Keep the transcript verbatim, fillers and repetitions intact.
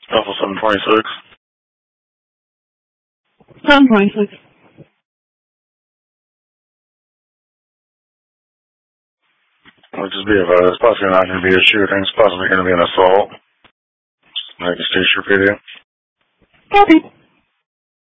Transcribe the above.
Alpha seven twenty-six. seven twenty-six. Well, just be advised, it's possibly not going to be a shooting. It's possibly going to be an assault. Like the station P D. Copy.